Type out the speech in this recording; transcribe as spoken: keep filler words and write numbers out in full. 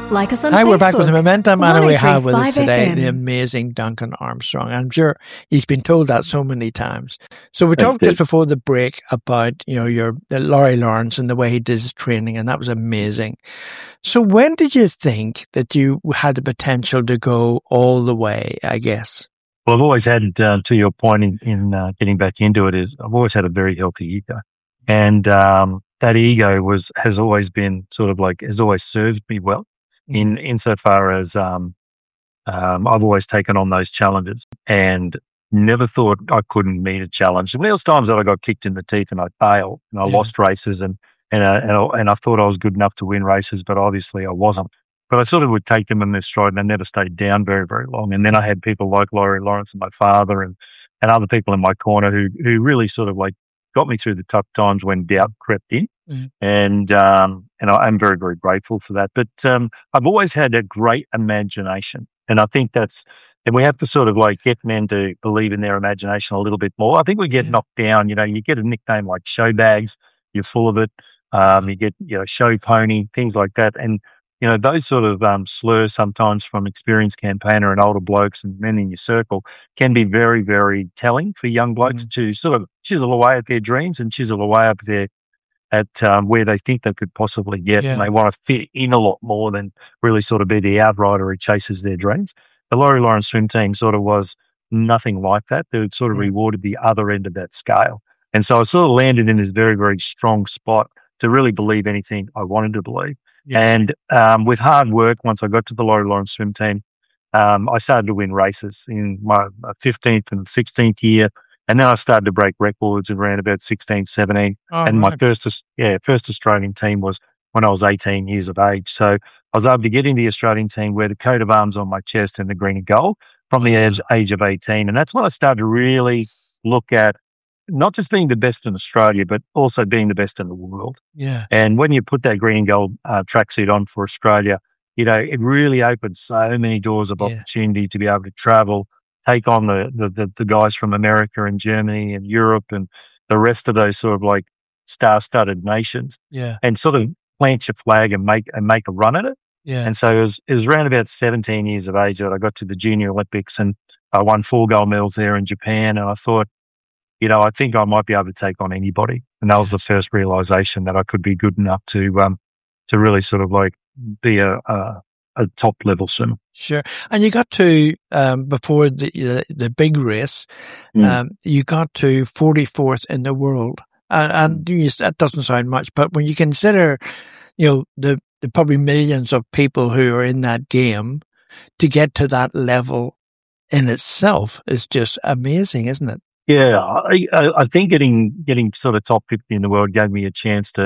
Like us on Hi, Facebook. we're back with the Momentum, and we have with us one oh three today F M. the amazing Duncan Armstrong. I'm sure he's been told that so many times. So we Thanks, talked just Dave. before the break about, you know, your uh, Laurie Lawrence and the way he did his training, and that was amazing. So when did you think that you had the potential to go all the way, I guess? Well, I've always had, uh, to your point in, in uh, getting back into it, is I've always had a very healthy ego. And um, that ego was has always been sort of like, has always served me well in insofar as um, um, I've always taken on those challenges and never thought I couldn't meet a challenge. And there was times that I got kicked in the teeth and I failed and I Yeah. lost races and and, uh, and, I, and I thought I was good enough to win races, but obviously I wasn't. But I sort of would take them in their stride and I never stayed down very, very long. And then I had people like Laurie Lawrence and my father and, and other people in my corner who, who really sort of like got me through the tough times when doubt crept in. Mm. And, um, and I, I'm very, very grateful for that. But, um, I've always had a great imagination. And I think that's, and we have to sort of like get men to believe in their imagination a little bit more. I think we get Yeah. knocked down. You know, you get a nickname like show bags, you're full of it. Um, you get, you know, show pony, things like that. And, you know, those sort of, um, slurs sometimes from experienced campaigner and older blokes and men in your circle can be very, very telling for young blokes Mm. to sort of chisel away at their dreams and chisel away up their, at um, where they think they could possibly get, Yeah. and they want to fit in a lot more than really sort of be the outrider who chases their dreams. The Laurie Lawrence swim team sort of was nothing like that. They sort of Right. rewarded the other end of that scale. And so I sort of landed in this very, very strong spot to really believe anything I wanted to believe. Yeah. And um, with hard work, once I got to the Laurie Lawrence swim team, um, I started to win races in my fifteenth and sixteenth year. And then I started to break records around about sixteen, seventeen. Oh, And my right. first, Aus- yeah, first Australian team was when I was eighteen years of age. So I was able to get in the Australian team, wear the coat of arms on my chest and the green and gold from the age, age of eighteen. And that's when I started to really look at not just being the best in Australia, but also being the best in the world. Yeah. And when you put that green and gold uh, tracksuit on for Australia, you know, it really opened so many doors of Yeah. opportunity to be able to travel, take on the, the, the, the guys from America and Germany and Europe and the rest of those sort of like star-studded nations Yeah. and sort of plant your flag and make and make a run at it. Yeah. And so it was, it was around about seventeen years of age that I got to the Junior Olympics and I won four gold medals there in Japan. And I thought, you know, I think I might be able to take on anybody. And that was the first realization that I could be good enough to, um, to really sort of like be a, a, a top level swimmer. Sure. And you got to, um, before the, the, the big race, Mm. um, you got to forty-fourth in the world. And, and you, that doesn't sound much, but when you consider, you know, the, the probably millions of people who are in that game, to get to that level in itself is just amazing, isn't it? Yeah, I, I I think getting getting sort of top fifty in the world gave me a chance to